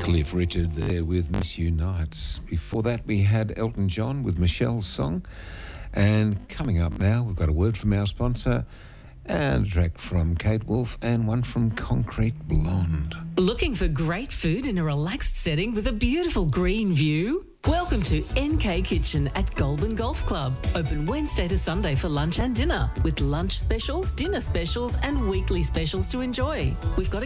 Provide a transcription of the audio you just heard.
Cliff Richard there with Miss You Nights. Before that, we had Elton John with Michelle's song. And coming up now, we've got a word from our sponsor and a track from Kate Wolf and one from Concrete Blonde. Looking for great food in a relaxed setting with a beautiful green view? Welcome to NK Kitchen at Goulburn Golf Club. Open Wednesday to Sunday for lunch and dinner, with lunch specials, dinner specials and weekly specials to enjoy. We've got a